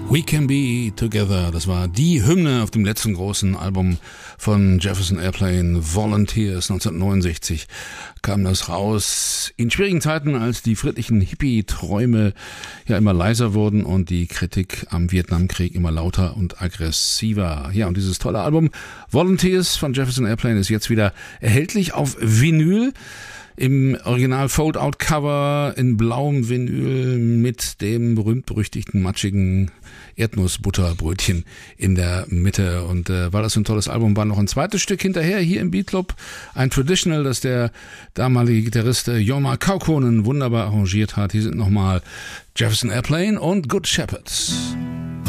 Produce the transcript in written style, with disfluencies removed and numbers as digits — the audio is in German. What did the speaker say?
We Can Be Together, das war die Hymne auf dem letzten großen Album von Jefferson Airplane, Volunteers. 1969 kam das raus, in schwierigen Zeiten, als die friedlichen Hippie-Träume ja immer leiser wurden und die Kritik am Vietnamkrieg immer lauter und aggressiver. Ja, und dieses tolle Album Volunteers von Jefferson Airplane ist jetzt wieder erhältlich auf Vinyl. Im Original Fold-Out-Cover in blauem Vinyl mit dem berühmt-berüchtigten matschigen Erdnussbutterbrötchen in der Mitte. Und weil das so ein tolles Album war, noch ein zweites Stück hinterher hier im Beat Club. Ein Traditional, das der damalige Gitarrist Jorma Kaukonen wunderbar arrangiert hat. Hier sind nochmal Jefferson Airplane und Good Shepherds.